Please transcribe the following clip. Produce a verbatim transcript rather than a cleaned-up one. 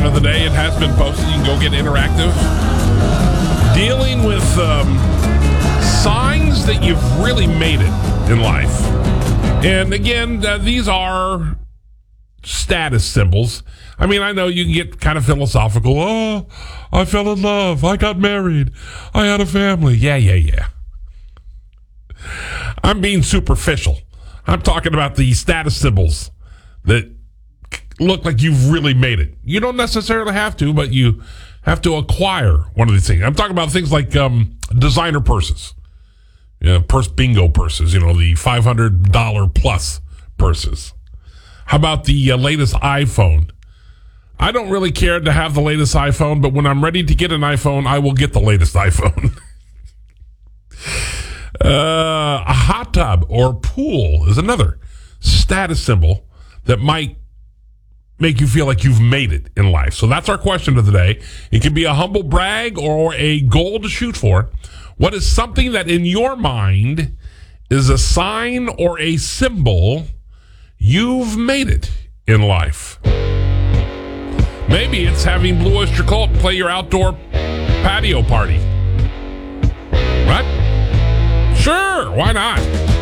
question of the day. It has been posted. You can go get interactive. Dealing with um, signs that you've really made it in life. And again, uh, these are status symbols. I mean, I know you can get kind of philosophical. Oh, I fell in love. I got married. I had a family. Yeah, yeah, yeah. I'm being superficial. I'm talking about the status symbols that look like you've really made it. You don't necessarily have to, but you have to acquire one of these things. I'm talking about things like um, designer purses. You know, purse bingo purses, you know, the five hundred dollars plus purses. How about the uh, latest iPhone? I don't really care to have the latest iPhone, but when I'm ready to get an iPhone, I will get the latest iPhone. uh, a hot tub or pool is another status symbol that might make you feel like you've made it in life. So that's our question of the day. It can be a humble brag or a goal to shoot for. What is something that in your mind is a sign or a symbol you've made it in life? Maybe it's having Blue Oyster Cult play your outdoor patio party. What? Sure, why not?